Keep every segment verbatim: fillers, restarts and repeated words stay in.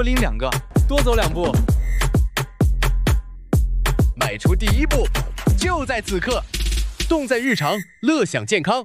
拎两个，多走两步。迈出第一步，就在此刻。动在日常，乐享健康。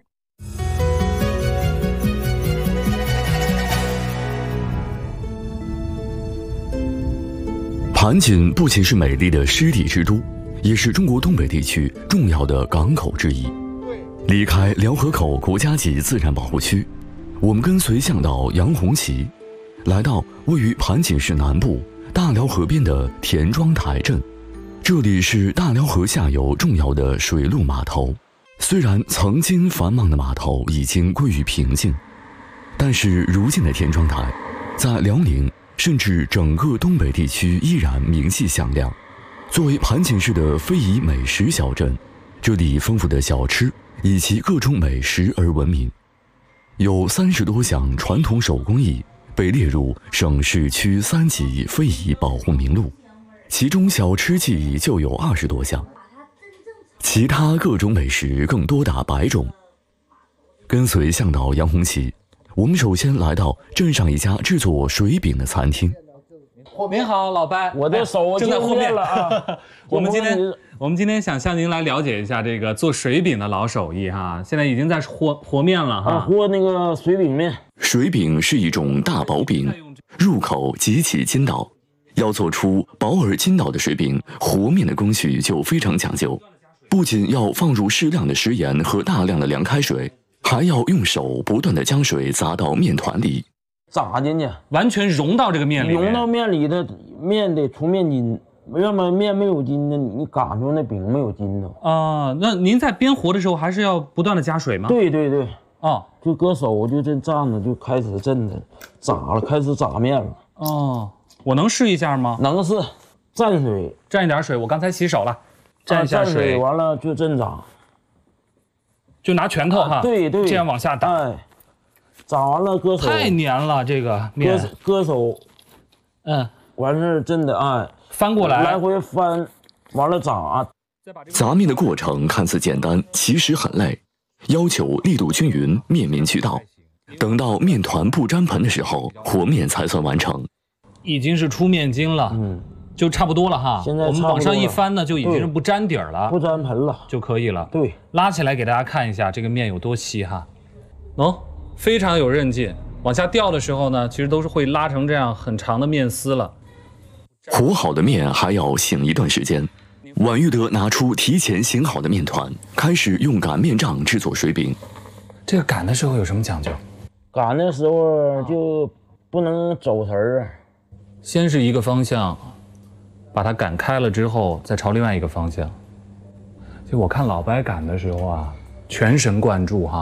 盘锦不仅是美丽的湿地之都，也是中国东北地区重要的港口之一。离开辽河口国家级自然保护区，我们跟随向导杨红旗，来到位于盘锦市南部大辽河边的田庄台镇。这里是大辽河下游重要的水陆码头。虽然曾经繁忙的码头已经归于平静，但是如今的田庄台，在辽宁甚至整个东北地区依然名气响亮。作为盘锦市的非遗美食小镇，这里丰富的小吃以及各种美食而闻名，有三十多项传统手工艺被列入省市区三级非遗保护名录，其中小吃技艺就有二十多项，其他各种美食更多达百种。跟随向导杨红旗，我们首先来到镇上一家制作水饼的餐厅。 您好，老白， 我的手正在和面了啊！ 我们今天我们今天想向您来了解一下这个做水饼的老手艺哈，现在已经在和和面了哈， 啊、和那个水饼面。 水饼是一种大薄饼，入口极其筋道。要做出薄而筋道的水饼，和面的工序就非常讲究，不仅要放入适量的食盐和大量的凉开水，还要用手不断地将水砸到面团里。 炸进去， 完全融到这个面里， 融到面里的面得出面筋，要么面没有筋的，你擀出那饼没有筋的啊、呃。那您在边和的时候，还是要不断的加水吗？ 对对对， 哦， 就搁手就这站着，就开始震着，炸了，开始炸面了。 哦，我能试一下吗？ 能试，蘸水， 蘸一点水，我刚才洗手了，蘸一下水， 蘸水完了就震炸， 就拿拳头哈， 啊、对对， 这样往下打。 哎，炸完了搁手， 太黏了这个面， 搁手， 嗯， 完事震的哎， 翻过来， 来回翻，完了炸。 砸面的过程看似简单，其实很累，要求力度均匀，面面俱到。等到面团不沾盆的时候，和面才算完成。 已经是出面筋了，嗯，就差不多了哈。 现在我们往上一翻呢，就已经是不沾底儿了， 不沾盆了就可以了。 对， 拉起来给大家看一下这个面有多稀哈，哦，非常有韧劲。往下掉的时候呢，其实都是会拉成这样很长的面丝了。 和好的面还要醒一段时间。婉玉德拿出提前醒好的面团，开始用擀面杖制作水饼。 这个擀的时候有什么讲究？ 擀的时候就不能走神儿啊。 先是一个方向，把它擀开了之后，再朝另外一个方向。就我看老白擀的时候啊，全神贯注哈。